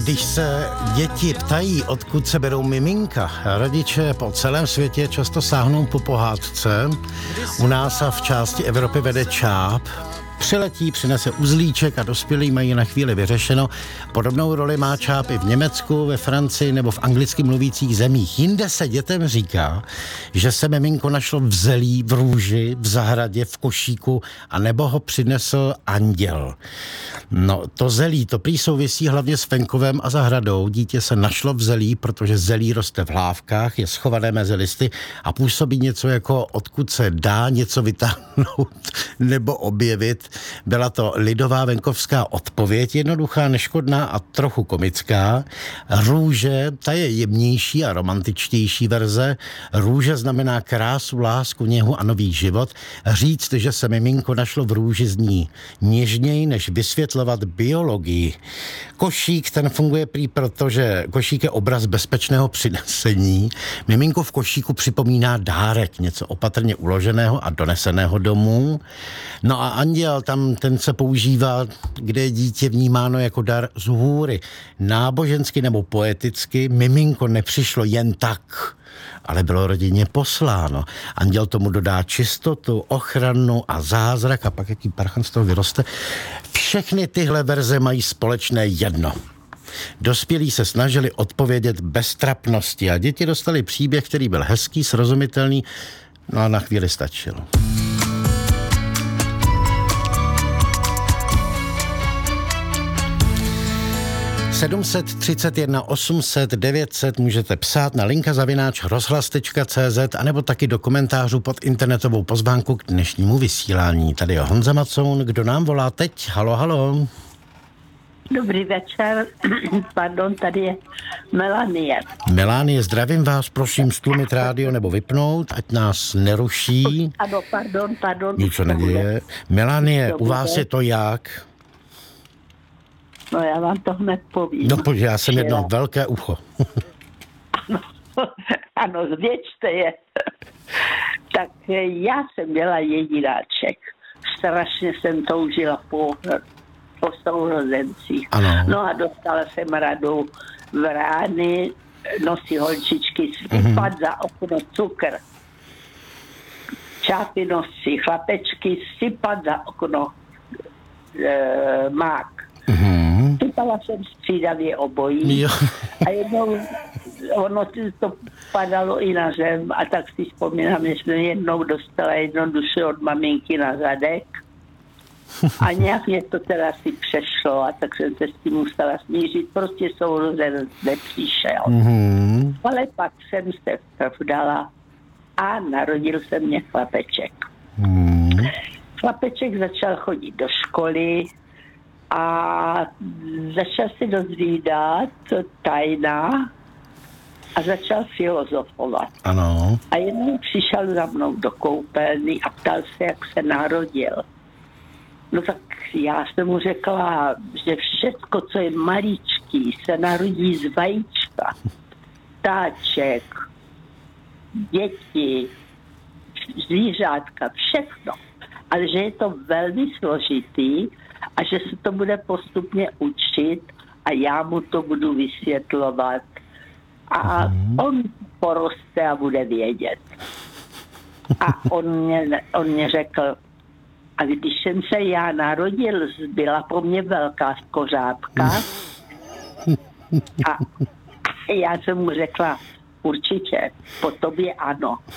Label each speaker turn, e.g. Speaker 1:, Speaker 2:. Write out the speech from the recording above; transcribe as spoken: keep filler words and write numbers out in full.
Speaker 1: Když se děti ptají, odkud se berou miminka, rodiče po celém světě často sáhnou po pohádce. U nás a v části Evropy vede čáp. Přiletí, přinese uzlíček a dospělí mají na chvíli vyřešeno. Podobnou roli má čáp i v Německu, ve Francii nebo v anglicky mluvících zemích. Jinde se dětem říká, že se miminko našlo v zelí, v růži, v zahradě, v košíku a nebo ho přinesl anděl. No, to zelí, to prý souvisí hlavně s venkovem a zahradou. Dítě se našlo v zelí, protože zelí roste v hlávkách, je schované mezi listy a působí něco jako odkud se dá něco vytáhnout nebo objevit. Byla to lidová venkovská odpověď, jednoduchá, neškodná a trochu komická. Růže, ta je jemnější a romantičtější verze. Růže znamená krásu, lásku, něhu a nový život. Říct, že se miminko našlo v růži, zní něžněji, než vysvětlovat biologii. Košík, ten funguje prý proto, že košík je obraz bezpečného přinesení. Miminko v košíku připomíná dárek, něco opatrně uloženého a doneseného domů. No a anděl, tam ten se používá, kde je dítě vnímáno jako dar z hůry. Nábožensky nebo poeticky miminko nepřišlo jen tak, ale bylo rodině posláno. Anděl tomu dodá čistotu, ochranu a zázrak a pak jaký parchan z toho vyroste. Všechny tyhle verze mají společné jedno. Dospělí se snažili odpovědět bez trapnosti a děti dostali příběh, který byl hezký, srozumitelný, no a na chvíli stačilo. sedm set třicet jedna osm set devět set můžete psát na linka zavináč rozhlas tečka cé zet anebo taky do komentářů pod internetovou pozvánku k dnešnímu vysílání. Tady je Honza Macoun, kdo nám volá teď? Halo, halo.
Speaker 2: Dobrý večer, pardon, tady je Melanie.
Speaker 1: Melanie, zdravím vás, prosím stlumit rádio nebo vypnout, ať nás neruší.
Speaker 2: Ano, pardon, pardon.
Speaker 1: Nic se neděje. Melanie, u vás je to jak?
Speaker 2: No já vám to hned povím.
Speaker 1: No pojď, já jsem jedno velké ucho.
Speaker 2: Ano, ano, zvěčte je. Tak já jsem byla jedináček. Strašně jsem toužila po, po sourozencích.
Speaker 1: Ano.
Speaker 2: No a dostala jsem radu v rány, nosí holčičky, sypat mm-hmm. za okno cukr. Čápy nosí chlapečky, sypat za okno e, mák. Mm-hmm. Sypala jsem střídavě obojí. Jo. A jednou ono to padalo i na zem a tak si vzpomínám, že jsem jednou dostala jednoduše od maminky na zadek a nějak mě to teda si přešlo a tak jsem se s tím musela smířit. Prostě sourozenec nepřišel. Mm-hmm. Ale pak jsem se vdala a narodil se mě chlapeček. Mm-hmm. Chlapeček začal chodit do školy a začal si dozvídat tajná a začal filozofovat.
Speaker 1: Ano.
Speaker 2: A jednou přišel za mnou do koupelny a ptal se, jak se narodil. No tak já jsem mu řekla, že všecko, co je maličký, se narodí z vajíčka. Ptáček, děti, zvířátka, všechno. Ale že je to velmi složitý a že se to bude postupně učit a já mu to budu vysvětlovat. A mm. on poroste a bude vědět. A on mě, on mě řekl, a když jsem se já narodil, byla po mně velká kořápka. A já jsem mu řekla, určitě, po tobě ano.